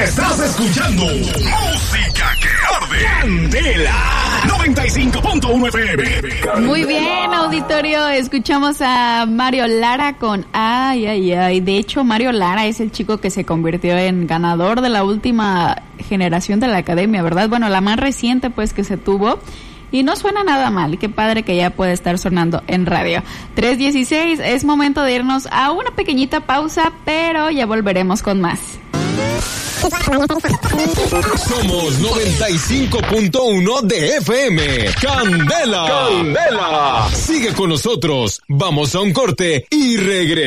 Estás escuchando Música que Arde. Candela 95.1 FM. Muy bien, auditorio. Escuchamos a Mario Lara con Ay, ay, ay. De hecho, Mario Lara es el chico que se convirtió en ganador de la última generación de la academia, ¿verdad? Bueno, la más reciente, pues, que se tuvo. Y no suena nada mal. Qué padre que ya puede estar sonando en radio. 3:16, es momento de irnos a una pequeñita pausa, pero ya volveremos con más. Somos 95.1 de FM. Candela. Candela. Sigue con nosotros. Vamos a un corte y regresamos.